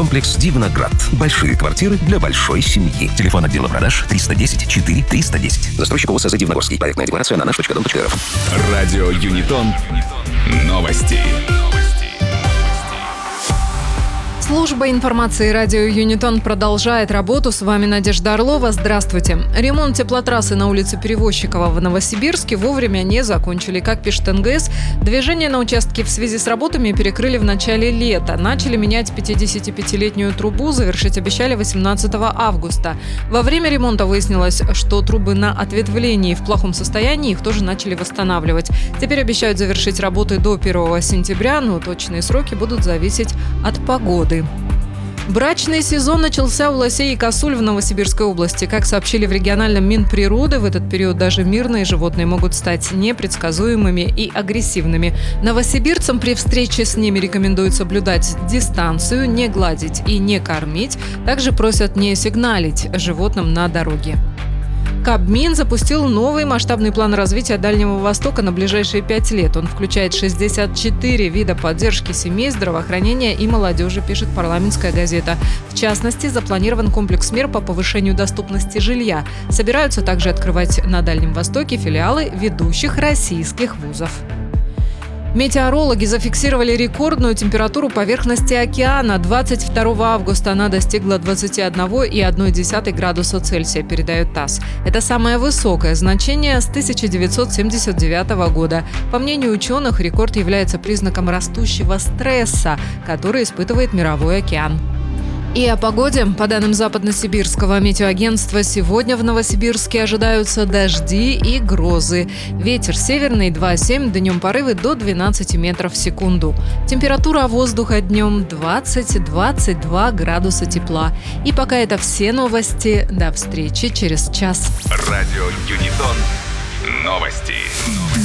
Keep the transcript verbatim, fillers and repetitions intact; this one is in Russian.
комплекс «Дивноград». Большие квартиры для большой семьи. Телефон отдела продаж триста десять четыре триста десять. Застройщик ОСЗ «Дивногорский». Проектная декларация на наш точка дом точка эр эф. Радио Юнитон. Новости. Служба информации радио Юнитон продолжает работу. С вами Надежда Орлова. Здравствуйте. Ремонт теплотрассы на улице Перевозчикова в Новосибирске вовремя не закончили. Как пишет эн гэ эс, движение на участке в связи с работами перекрыли в начале лета. Начали менять пятидесятипятилетнюю трубу, завершить обещали восемнадцатого августа. Во время ремонта выяснилось, что трубы на ответвлении в плохом состоянии, их тоже начали восстанавливать. Теперь обещают завершить работы до первого сентября, но точные сроки будут зависеть от погоды. Брачный сезон начался у лосей и косуль в Новосибирской области. Как сообщили в региональном Минприроды, в этот период даже мирные животные могут стать непредсказуемыми и агрессивными. Новосибирцам при встрече с ними рекомендуют соблюдать дистанцию, не гладить и не кормить. Также просят не сигналить животным на дороге. Кабмин запустил новый масштабный план развития Дальнего Востока на ближайшие пять лет. Он включает шестьдесят четыре вида поддержки семей, здравоохранения и молодежи, пишет парламентская газета. В частности, запланирован комплекс мер по повышению доступности жилья. Собираются также открывать на Дальнем Востоке филиалы ведущих российских вузов. Метеорологи зафиксировали рекордную температуру поверхности океана. двадцать второго августа она достигла двадцати одного и одной десятой градуса Цельсия, передает ТАСС. Это самое высокое значение с тысяча девятьсот семьдесят девятого года. По мнению ученых, рекорд является признаком растущего стресса, который испытывает мировой океан. И о погоде. По данным Западно-Сибирского метеоагентства, сегодня в Новосибирске ожидаются дожди и грозы. Ветер северный два семь, днем порывы до двенадцати метров в секунду. Температура воздуха днем двадцать-двадцать два градуса тепла. И пока это все новости. До встречи через час. Радио Юнитон. Новости.